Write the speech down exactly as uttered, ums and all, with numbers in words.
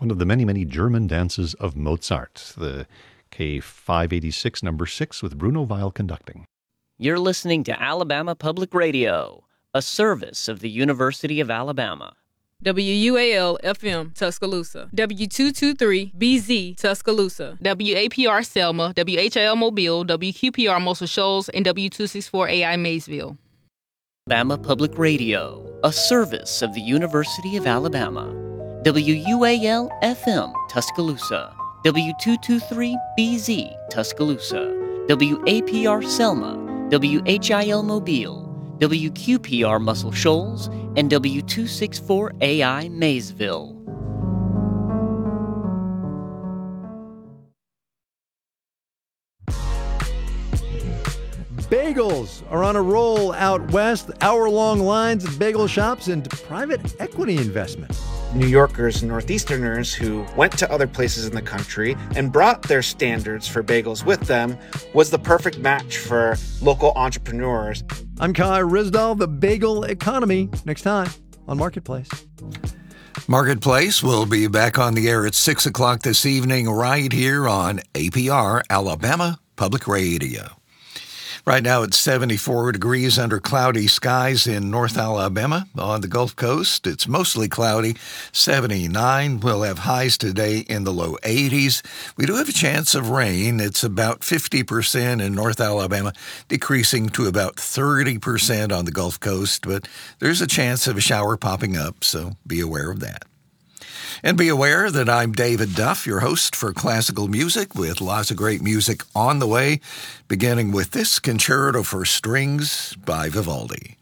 one of the many, many German dances of Mozart, the K five eighty-six, number six, with Bruno Weil conducting. You're listening to Alabama Public Radio, a service of the University of Alabama. W U A L F M Tuscaloosa, W two twenty-three B Z Tuscaloosa, W A P R Selma, W H I L Mobile, W Q P R Muscle Shoals, and W two sixty-four A I Maysville. Alabama Public Radio, a service of the University of Alabama. W U A L F M Tuscaloosa, W two twenty-three B Z Tuscaloosa, W A P R Selma, W H I L Mobile, W Q P R Muscle Shoals, and W two sixty-four A I Maysville. Bagels are on a roll out west. Hour-long lines at bagel shops and private equity investments. New Yorkers and Northeasterners who went to other places in the country and brought their standards for bagels with them was the perfect match for local entrepreneurs. I'm Kai Risdall, the bagel economy, next time on Marketplace. Marketplace will be back on the air at six o'clock this evening right here on A P R, Alabama Public Radio. Right now it's seventy-four degrees under cloudy skies in North Alabama. On the Gulf Coast, it's mostly cloudy, seventy-nine. We'll have highs today in the low eighties. We do have a chance of rain. It's about fifty percent in North Alabama, decreasing to about thirty percent on the Gulf Coast, but there's a chance of a shower popping up, so be aware of that. And be aware that I'm David Duff, your host for classical music, with lots of great music on the way, beginning with this Concerto for Strings by Vivaldi.